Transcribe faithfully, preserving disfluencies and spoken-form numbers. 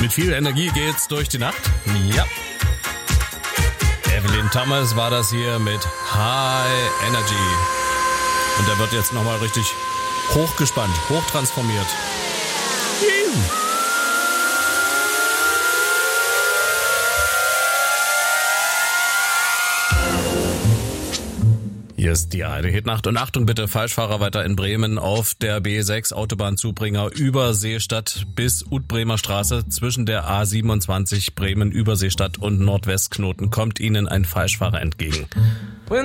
Mit viel Energie geht's durch die Nacht. Ja. Evelyn Thomas war das hier mit High Energy. Und der wird jetzt nochmal richtig hochgespannt, hochtransformiert. Hier ist die Heide Hitnacht und Achtung bitte, Falschfahrer weiter in Bremen auf der B sechs Autobahnzubringer über Seestadt bis Utbremer Straße zwischen der A siebenundzwanzig Bremen Überseestadt und Nordwestknoten kommt Ihnen ein Falschfahrer entgegen.